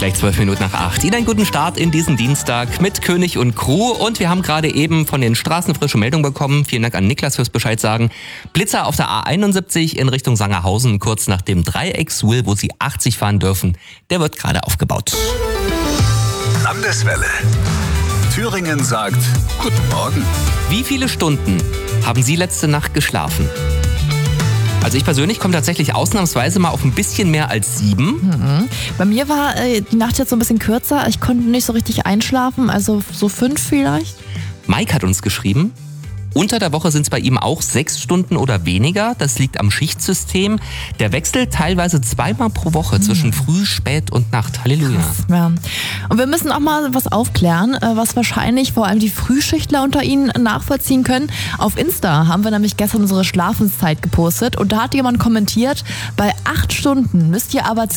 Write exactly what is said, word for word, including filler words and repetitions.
Gleich zwölf Minuten nach acht. Ihnen einen guten Start in diesen Dienstag mit König und Crew. Und wir haben gerade eben von den Straßen frische Meldung bekommen. Vielen Dank an Niklas fürs Bescheid sagen. Blitzer auf der A einundsiebzig in Richtung Sangerhausen, kurz nach dem Dreieckswil, wo Sie achtzig fahren dürfen. Der wird gerade aufgebaut. Landeswelle. Thüringen sagt Guten Morgen. Wie viele Stunden haben Sie letzte Nacht geschlafen? Also ich persönlich komme tatsächlich ausnahmsweise mal auf ein bisschen mehr als sieben. Mhm. Bei mir war äh, die Nacht jetzt so ein bisschen kürzer. Ich konnte nicht so richtig einschlafen, also so fünf vielleicht. Mike hat uns geschrieben, unter der Woche sind es bei ihm auch sechs Stunden oder weniger. Das liegt am Schichtsystem. Der wechselt teilweise zweimal pro Woche mhm. zwischen Früh, Spät und Nacht. Halleluja. Krass, ja. Und wir müssen auch mal was aufklären, was wahrscheinlich vor allem die Frühschichtler unter Ihnen nachvollziehen können. Auf Insta haben wir nämlich gestern unsere Schlafenszeit gepostet und da hat jemand kommentiert, bei acht Stunden müsst ihr aber